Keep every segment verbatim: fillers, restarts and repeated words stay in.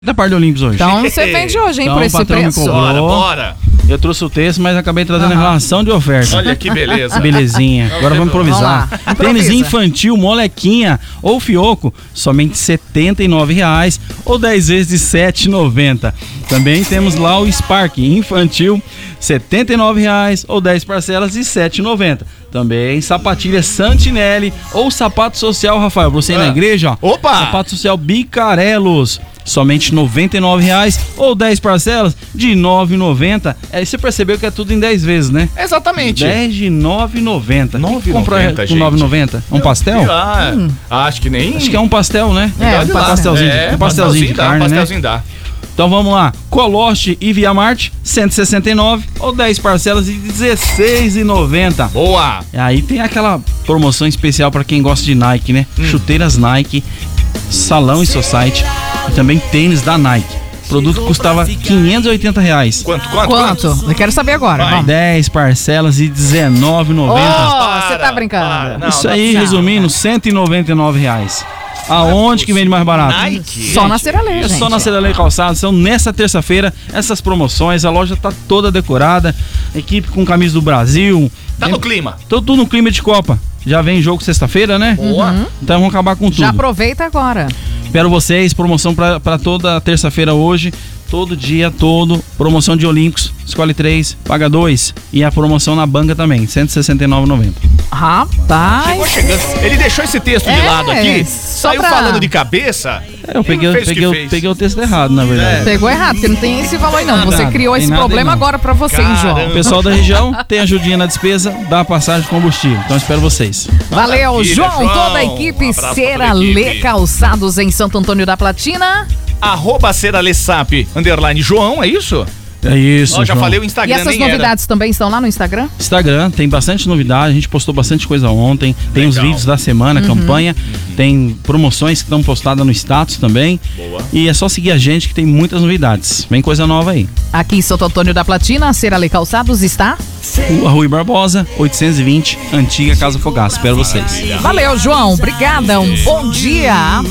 Da parte do Olímpicos hoje. Então você vende hoje, hein, então, por esse preço. Bora, bora. Eu trouxe o texto, mas acabei trazendo Uhum. a relação de oferta. Olha que beleza. Belezinha. Agora vamos improvisar. Vamos lá. Tênis Improvisa. infantil, molequinha ou fioco, somente setenta e nove reais ou dez vezes de sete reais e noventa centavos. Também temos lá o Spark infantil, setenta e nove reais ou dez parcelas de sete reais e noventa centavos. Também sapatilha Santinelli ou sapato social, Rafael, pra você ir na Ah. igreja, ó. Opa! Sapato social Bicarelos, somente noventa e nove reais ou dez parcelas de nove reais e noventa centavos. Aí você percebeu que é tudo em dez vezes, né? Exatamente. dez de nove reais e noventa centavos. nove reais e Comprou noventa, com gente. nove reais e noventa centavos? Um pastel? Ah, acho que nem. Acho que é um pastel, né? É, um um pastelzinho, É, um pastelzinho de dá, carne, né? pastelzinho dá. Então vamos lá. Coloste e Via Marte, cento e sessenta e nove ou dez parcelas de dezesseis reais e noventa centavos. Boa! Aí tem aquela promoção especial para quem gosta de Nike, né? Hum. Chuteiras Nike, Salão e Society e também tênis da Nike. O produto custava quinhentos e oitenta reais. Quanto, quanto, Quanto? Eu quero saber agora. Vai. Vamos. dez parcelas de dezenove reais e noventa centavos. Oh, você tá Para, brincando. para. Não, Isso não, aí, não. resumindo, cento e noventa e nove reais. Aonde que vende mais barato? Nike? Só na Ceraleia, É gente. só na Ceraleia Calçados. São nessa terça-feira essas promoções. A loja tá toda decorada. Equipe com camisa do Brasil. Tá Tem- no clima. Tô tudo no clima de Copa. Já vem jogo sexta-feira, né? Boa. Então vamos acabar com tudo. Já aproveita agora. Espero vocês. Promoção pra, pra toda terça-feira hoje. Todo dia, todo. Promoção de Olímpicos. Escolhe três, paga dois. E a promoção na banca também. cento e sessenta e nove reais e noventa centavos. Rapaz. Chegou chegando. Ele deixou esse texto de É, lado aqui, só saiu pra- falando de cabeça. É, eu peguei, Não fez o peguei, que o- fez. peguei o texto errado, na verdade. Pegou errado, porque não tem esse valor aí não. Você Nada, criou tem esse nada aí problema não. agora pra você, hein, João. Caramba. O pessoal da região tem ajudinha na despesa da passagem de combustível. Então espero vocês. Valeu, Maravilha, João, João. toda a equipe Um abraço pra Cera toda a Lê equipe. Calçados em Santo Antônio da Platina. Arroba Ceralesap, underline João, é isso? É isso, Ó, já João. falei o E Instagram, essas nem era. novidades também estão lá no Instagram? Instagram, tem bastante novidade, a gente postou bastante coisa ontem, tem os Legal. vídeos da semana, Uhum. campanha, tem promoções que estão postadas no status também. Boa. E é só seguir a gente que tem muitas novidades. Vem coisa nova aí. Aqui em Santo Antônio da Platina, a Cera Lê Calçados está. Rua Rui Barbosa, oitocentos e vinte, antiga Casa Fogaça. Espero vocês. Valeu, João. Obrigada. Um bom dia.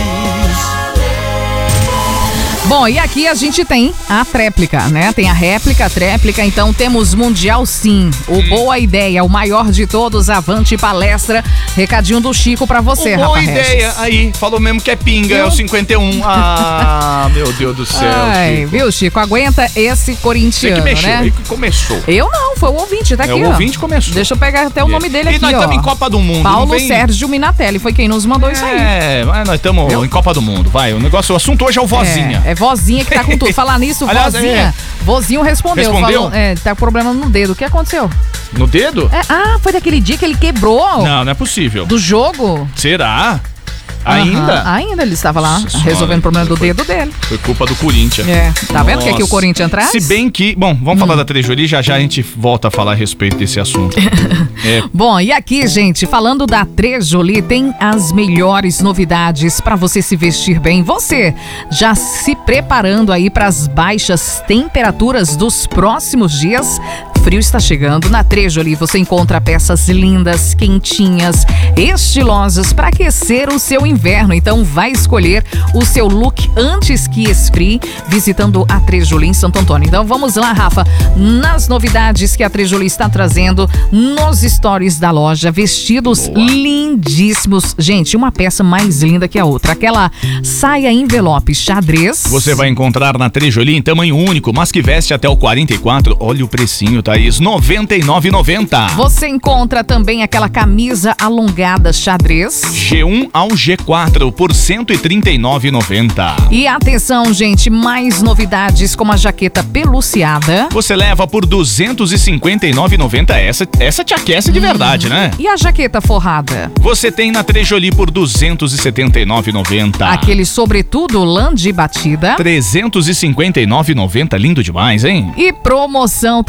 Bom, e aqui a gente tem a tréplica, né? Tem a réplica, a tréplica, então temos Mundial sim. O Boa Ideia, o maior de todos, Avante Palestra. Recadinho do Chico pra você, Boa Rafa ideia. Regis. Aí, falou mesmo que é pinga, é o cinquenta e um. Ah, meu Deus do céu. Ai, Chico. viu, Chico? Aguenta esse Você corintiano, que mexeu, né? ele que começou. Eu não, foi o ouvinte, tá É, aqui, o ó. ouvinte começou. Deixa eu pegar até o nome dele e aqui, nós ó. estamos em Copa do Mundo. Paulo não vem... Sérgio Minatelli foi quem nos mandou isso aí. É, mas nós estamos em Copa do Mundo, vai. O negócio, o assunto hoje é o vozinha. É, é vozinha que tá com tudo. Falar nisso, Aliás, vozinha. é. Vozinho respondeu. Respondeu? Falou, é, tá com problema no dedo. O que aconteceu? No dedo? É, ah, foi daquele dia que ele quebrou Não, não é possível. do jogo? Será? Ainda? Aham, ainda ele estava lá Nossa resolvendo senhora, o problema do foi- dedo dele. Foi culpa do Corinthians. É, tá vendo que aqui o Nossa. Corinthians traz? Se bem que, bom, vamos falar da Trejolie, já já a gente volta a falar a respeito desse assunto. É, Bom, e aqui, gente, falando da Trejolie, tem as melhores novidades para você se vestir bem. Você já se preparando aí para as baixas temperaturas dos próximos dias? Frio está chegando. Na Trejolie você encontra peças lindas, quentinhas, estilosas para aquecer o seu inverno. Então vai escolher o seu look antes que esfrie visitando a Trejolie em Santo Antônio. Então vamos lá, Rafa, nas novidades que a Trejolie está trazendo nos stories da loja. Vestidos Boa. lindíssimos. Gente, uma peça mais linda que a outra. Aquela saia envelope xadrez. você vai encontrar na Trejolie em tamanho único, mas que veste até o quarenta e quatro. Olha o precinho, Thaís, noventa e nove reais e noventa centavos. Você encontra também aquela camisa alongada xadrez. G um ao G quatro por cento e trinta e nove reais e noventa centavos. E atenção, gente, mais novidades como a jaqueta peluciada. Você leva por duzentos e cinquenta e nove reais e noventa centavos. Essa, essa te aquece de verdade, né? E a jaqueta forrada? Você tem na Trejolie por duzentos e setenta e nove reais e noventa centavos. Aquele sobretudo lã de batida. trezentos e cinquenta e nove reais e noventa centavos. Lindo demais, hein? E promoção também de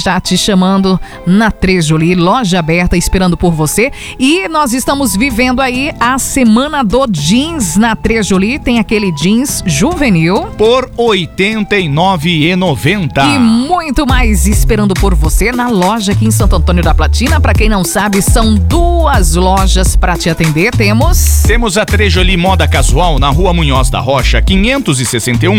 está te chamando na Trejoli, loja aberta esperando por você. E nós estamos vivendo aí a semana do jeans na Trejoli. Tem aquele jeans juvenil por oitenta e nove reais e noventa centavos. E muito mais esperando por você na loja aqui em Santo Antônio da Platina. Para quem não sabe, são duas lojas para te atender. Temos Temos a Trejoli Moda Casual na Rua Munhoz da Rocha, quinhentos e sessenta e um.